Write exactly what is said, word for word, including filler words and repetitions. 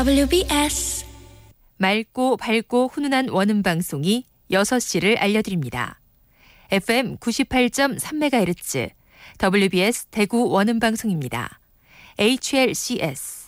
더블유비에스 맑고 밝고 훈훈한 원음 방송이 여섯 시를 알려드립니다. 에프엠 구십팔 점 삼 메가헤르츠 더블유비에스 대구 원음 방송입니다. 에이치엘씨에스